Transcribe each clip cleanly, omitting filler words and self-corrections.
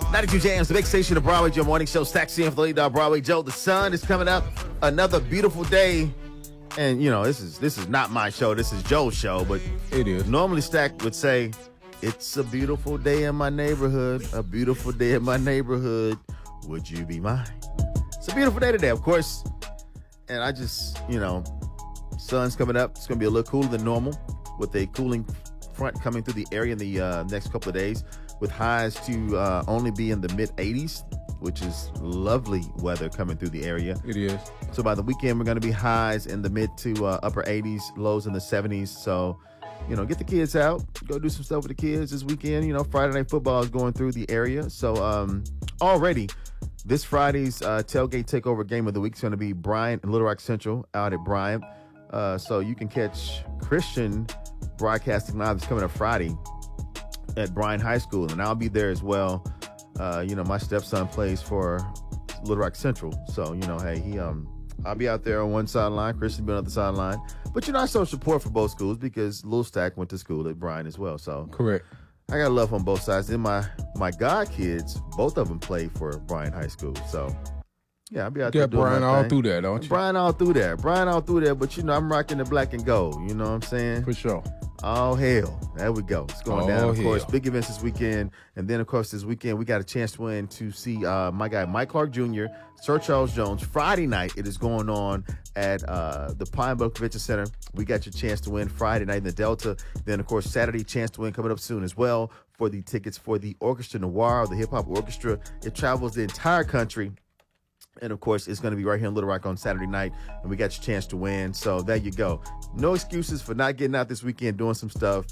92 Jams, the big station of Broadway Joe Morning Show. Staxi and for the lead dog Broadway Joe. The sun is coming up. Another beautiful day. And, you know, this is not my show. This is Joe's show. But it is. Normally Stack would say, it's a beautiful day in my neighborhood. A beautiful day in my neighborhood. Would you be mine? It's a beautiful day today, of course. And I just, sun's coming up. It's going to be a little cooler than normal with a cooling front coming through the area in the next couple of days, with highs to only be in the mid-80s, which is lovely weather coming through the area. It is. So by the weekend, we're going to be highs in the mid to upper 80s, lows in the 70s. So, get the kids out. Go do some stuff with the kids this weekend. Friday Night Football is going through the area. So already, this Friday's tailgate takeover game of the week is going to be Bryant and Little Rock Central out at Bryant. So you can catch Christian Broadcasting Live. It's coming up Friday at Bryant High School, and I'll be there as well. My stepson plays for Little Rock Central, so hey, I'll be out there on one sideline, Christian be on the other sideline. But I show support for both schools because Lil Stack went to school at Bryant as well. So correct. I got love on both sides. Then my god kids, both of them play for Bryant High School, so. Yeah, I'll be out there doing Brian my all thing. through there, don't you? Brian all through there. But I'm rocking the black and gold. You know what I'm saying? For sure. Oh, hell. There we go. It's going down, of course. Big events this weekend. And then, of course, this weekend, we got a chance to win to see my guy, Mike Clark Jr., Sir Charles Jones. Friday night, it is going on at the Pine Bluff Convention Center. We got your chance to win Friday night in the Delta. Then, of course, Saturday, chance to win coming up soon as well for the tickets for the Orchestra Noir, the hip-hop orchestra. It travels the entire country. And, of course, it's going to be right here in Little Rock on Saturday night, and we got your chance to win. So there you go. No excuses for not getting out this weekend doing some stuff.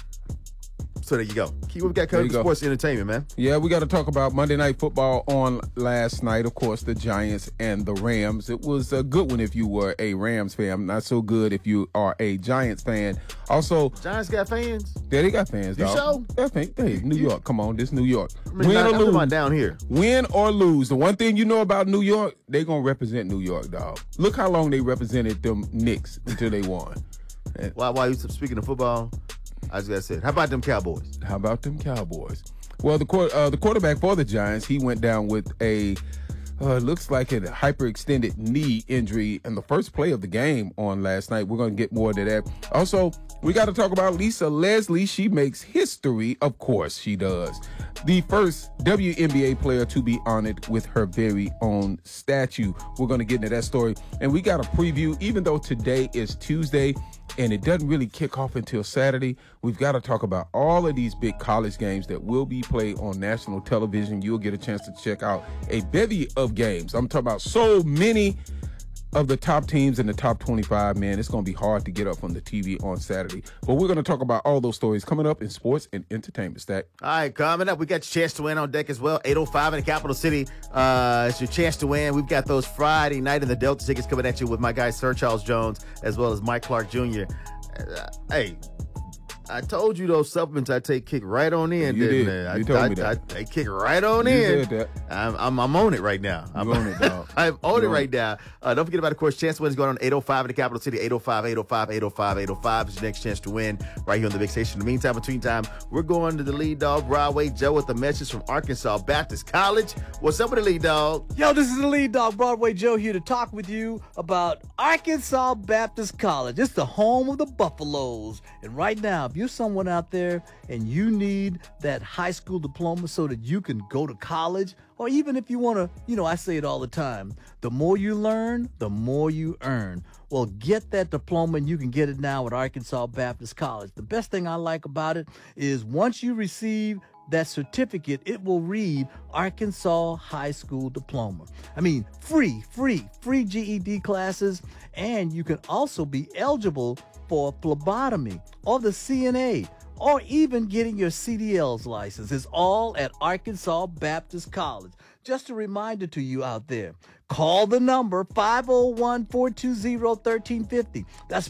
So there you go. Keep what we got covered for sports and entertainment, man. Yeah, we got to talk about Monday Night Football on last night. Of course, the Giants and the Rams. It was a good one if you were a Rams fan. Not so good if you are a Giants fan. Also, Giants got fans? Yeah, they got fans, dog. You sure? Hey, New York. Come on, this New York. Win or lose. Down here. Win or lose. The one thing you know about New York, they going to represent New York, dog. Look how long they represented them Knicks until they won. While you speaking of football, I just got to say, how about them Cowboys? How about them Cowboys? Well, the quarterback for the Giants, he went down with a looks like a hyperextended knee injury in the first play of the game on last night. We're going to get more to that. Also, we got to talk about Lisa Leslie. She makes history. Of course she does. The first WNBA player to be honored with her very own statue. We're going to get into that story. And we got a preview, even though today is Tuesday and it doesn't really kick off until Saturday. We've got to talk about all of these big college games that will be played on national television. You'll get a chance to check out a bevy of games. I'm talking about so many of the top teams in the top 25, man. It's going to be hard to get up on the TV on Saturday. But we're going to talk about all those stories coming up in sports and entertainment, Stack. All right, coming up, we got your chance to win on deck as well. 8:05 in the capital city. It's your chance to win. We've got those Friday night in the Delta tickets coming at you with my guy, Sir Charles Jones, as well as Mike Clark Jr. Hey, I told you those supplements I take kick right on in. You did. You told me that. They kick right on in. You said that. I'm on it right now. I'm on it, dog. I'm on it right now. Don't forget about, of course, chance to win is going on 8:05 in the capital city. 8:05 is your next chance to win right here on the big station. In the meantime, between time, we're going to the lead dog, Broadway Joe, with a message from Arkansas Baptist College. What's up with the lead dog? Yo, this is the lead dog, Broadway Joe, here to talk with you about Arkansas Baptist College. It's the home of the Buffaloes. And right now, if you're someone out there and you need that high school diploma so that you can go to college, or even if you want to, I say it all the time, the more you learn, the more you earn. Well, get that diploma, and you can get it now at Arkansas Baptist College. The best thing I like about it is once you receive that certificate, it will read Arkansas High School Diploma. I mean, free GED classes, and you can also be eligible for phlebotomy or the CNA, or even getting your CDL's license. It's all at Arkansas Baptist College. Just a reminder to you out there, call the number 501-420-1350. That's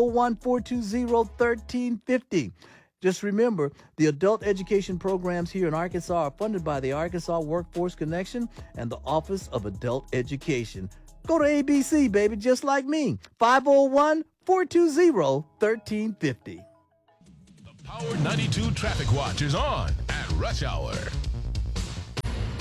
501-420-1350. Just remember, the adult education programs here in Arkansas are funded by the Arkansas Workforce Connection and the Office of Adult Education. Go to ABC, baby, just like me. 501-420-1350. Power 92 Traffic Watch is on at rush hour.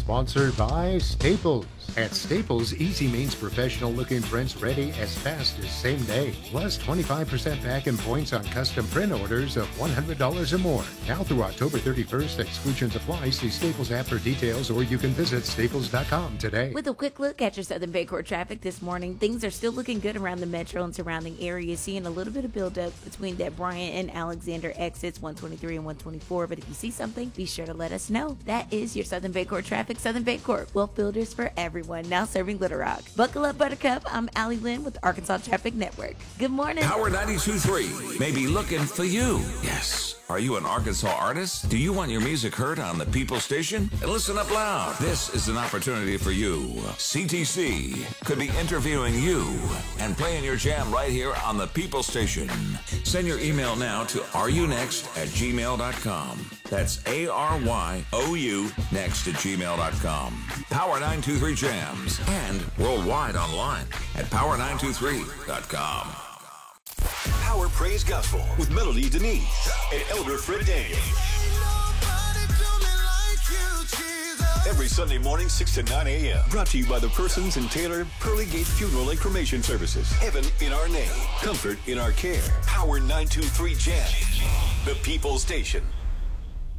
sponsored by Staples. At Staples, easy means professional-looking prints ready as fast as same day. Plus 25% back in points on custom print orders of $100 or more. Now through October 31st, exclusions apply. See Staples app for details, or you can visit staples.com today. With a quick look at your Southern Bayport traffic this morning, things are still looking good around the metro and surrounding areas, seeing a little bit of buildup between that Bryant and Alexander exits, 123 and 124. But if you see something, be sure to let us know. That is your Southern Bayport traffic. Southern Bayport, wealth builders for everyone, now serving Little Rock. Buckle up, Buttercup. I'm Allie Lynn with the Arkansas Traffic Network. Good morning. Power 92.3 may be looking for you. Yes. Are you an Arkansas artist? Do you want your music heard on the People Station? And listen up loud. This is an opportunity for you. CTC could be interviewing you and playing your jam right here on the People Station. Send your email now to aryounext@gmail.com. That's ARYOU next@gmail.com. Power 923 Jams and worldwide online at power923.com. Power Praise Gospel with Melody Denise and Elder Fred Daniels. Every Sunday morning, 6 to 9 a.m. Brought to you by the Persons and Taylor Pearly Gate Funeral and Cremation Services. Heaven in our name. Comfort in our care. Power 923 Jams. The People Station.